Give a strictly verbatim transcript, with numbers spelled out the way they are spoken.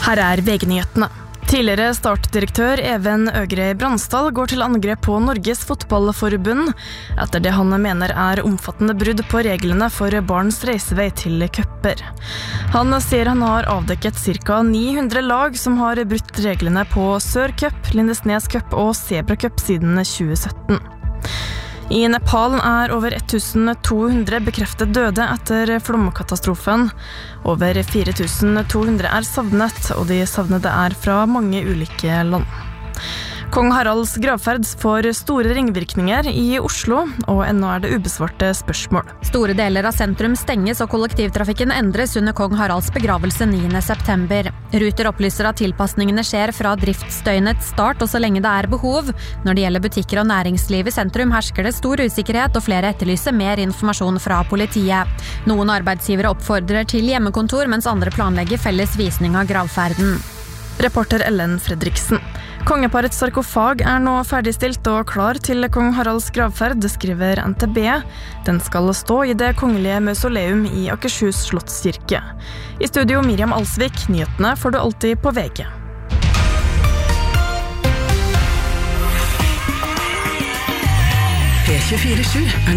Her er V G-nyhetene. Tidligere startdirektør Even Øgrey Bransdal går til angrep på Norges Fotballforbund etter det han mener er omfattende brudd på reglene for barns reisevei til cuper. Han sier han har avdekket ca. ni hundre lag som har brutt reglene på Sør Cup, Lindesnes Cup og Zebra Cup siden tjue sytten. I Nepal er over tusen to hundre bekreftet døde etter flomkatastrofen. Over fire tusen to hundre er savnet, og de savnede er fra mange ulike land. Kong Haralds gravferd får store ringvirkninger i Oslo, og ennå er det ubesvarte spørsmål. Store deler av sentrum stenges og kollektivtrafikken endres under kong Haralds begravelse niende september. Ruter opplyser at tilpasningene skjer fra driftsdøgnets start og så lenge det er behov. Når det gjelder butikker og næringsliv i sentrum hersker det stor usikkerhet, og flere etterlyser mer informasjon fra politiet. Noen arbeidsgivere oppfordrer til hjemmekontor, mens andre planlegger felles visning av gravferden. Reporter Ellen Fredriksen. Kongeparets sarkofag er nå ferdigstilt og klar til kong Haralds gravferd, skriver N T B. Den skal stå i det kongelige mausoleum i Akershus Slottskirke. I studio Miriam Alsvik, nyhetene får du alltid på V G. P tjuefire sju